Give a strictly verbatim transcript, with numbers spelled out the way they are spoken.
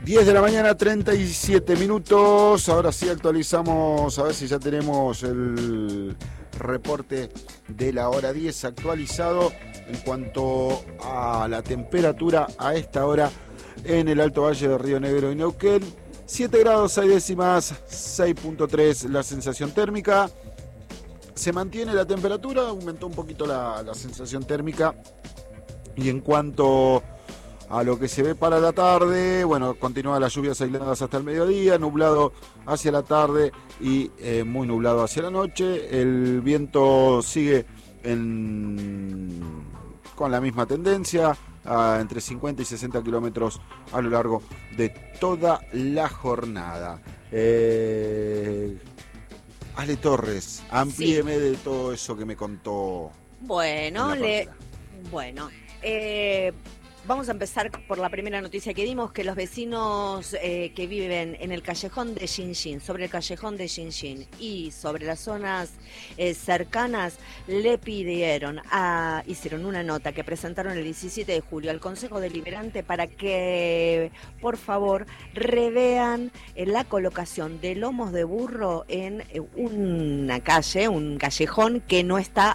diez de la mañana, treinta y siete minutos. Ahora sí actualizamos, a ver si ya tenemos el reporte de la hora diez actualizado en cuanto a la temperatura a esta hora en el Alto Valle de Río Negro y Neuquén. siete grados seis décimas, seis punto tres la sensación térmica. Se mantiene la temperatura, aumentó un poquito la, la sensación térmica. Y en cuanto a lo que se ve para la tarde, bueno, continúan las lluvias aisladas hasta el mediodía, nublado hacia la tarde y eh, muy nublado hacia la noche. El viento sigue en, con la misma tendencia, a entre cincuenta y sesenta kilómetros a lo largo de toda la jornada. Eh, Ale Torres, amplíeme sí. de todo eso que me contó. Bueno, le, bueno, eh, vamos a empezar por la primera noticia que dimos, que los vecinos eh, que viven en el callejón de Xinxin, sobre el callejón de Xinxin y sobre las zonas eh, cercanas, le pidieron, a, hicieron una nota que presentaron el diecisiete de julio al Consejo Deliberante para que, por favor, revean eh, la colocación de lomos de burro en eh, una calle, un callejón que no está